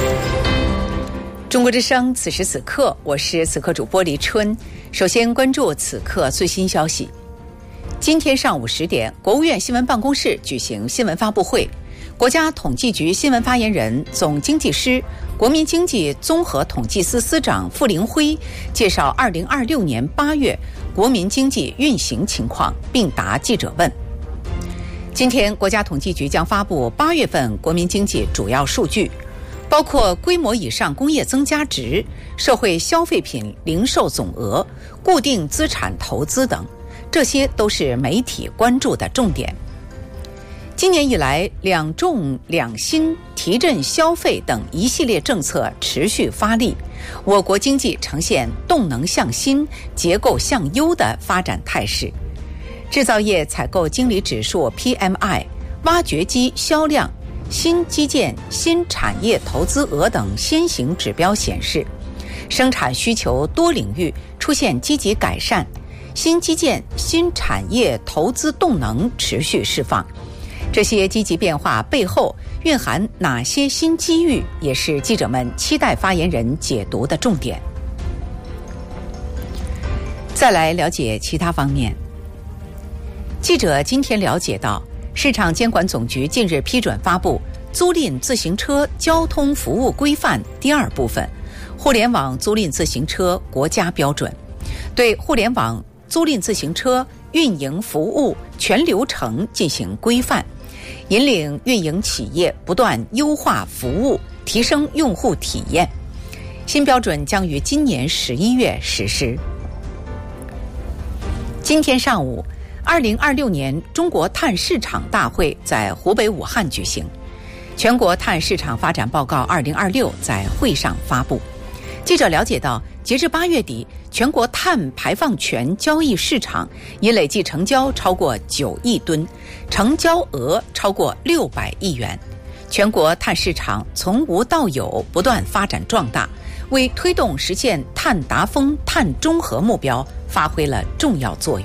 中国之声，此时此刻，我是此刻主播黎春。首先关注此刻最新消息。今天上午10点，国务院新闻办公室举行新闻发布会，国家统计局新闻发言人、总经济师、国民经济综合统计司司长傅凌辉介绍2026年8月国民经济运行情况，并答记者问。今天，国家统计局将发布8月份国民经济主要数据，包括规模以上工业增加值、社会消费品零售总额、固定资产投资等，这些都是媒体关注的重点。今年以来，两重两新、提振消费等一系列政策持续发力，我国经济呈现动能向新、结构向优的发展态势。制造业采购经理指数 PMI、挖掘机销量、新基建、新产业投资额等先行指标显示，生产需求多领域出现积极改善，新基建、新产业投资动能持续释放。这些积极变化背后蕴含哪些新机遇，也是记者们期待发言人解读的重点。再来了解其他方面。记者今天了解到，市场监管总局近日批准发布《租赁自行车交通服务规范》第2部分《互联网租赁自行车国家标准》，对互联网租赁自行车运营服务全流程进行规范，引领运营企业不断优化服务，提升用户体验。新标准将于今年11月实施。今天上午，2026年中国碳市场大会在湖北武汉举行，全国碳市场发展报告2026在会上发布。记者了解到，截至8月底，全国碳排放权交易市场已累计成交超过9亿吨，成交额超过600亿元。全国碳市场从无到有不断发展壮大，为推动实现碳达峰、碳中和目标发挥了重要作用。